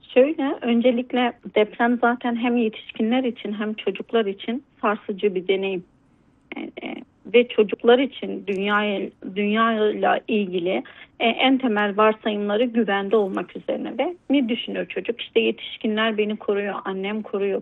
Şöyle, öncelikle deprem zaten hem yetişkinler için hem çocuklar için sarsıcı bir deneyim. Ve çocuklar için dünyayla ilgili en temel varsayımları güvende olmak üzerine ve ne düşünüyor çocuk? İşte yetişkinler beni koruyor, annem koruyor,